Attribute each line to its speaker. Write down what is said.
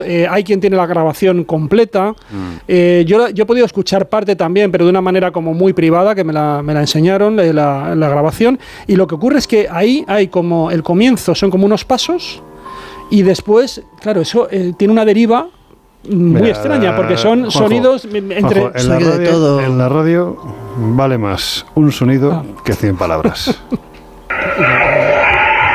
Speaker 1: Hay quien tiene la grabación completa. Yo he podido escuchar parte también, pero de una manera como muy privada, que me la enseñaron, la grabación. Y lo que ocurre es que ahí hay como el comienzo, son como unos pasos, y después, claro, eso tiene una deriva muy extraña, porque son Juanjo, sonidos entre...
Speaker 2: Juanjo, en la radio vale más un sonido que 100 palabras.